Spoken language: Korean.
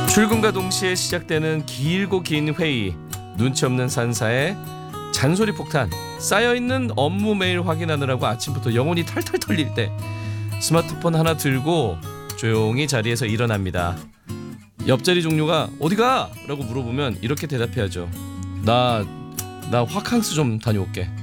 출근과 동시에 시작되는 길고 긴 회의, 눈치 없는 산사의 잔소리 폭탄, 쌓여있는 업무 메일 확인하느라고 아침부터 영혼이 탈탈 털릴 때 스마트폰 하나 들고 조용히 자리에서 일어납니다. 옆자리 종료가 어디가? 라고 물어보면 이렇게 대답해야죠. 나 화캉스 좀 다녀올게.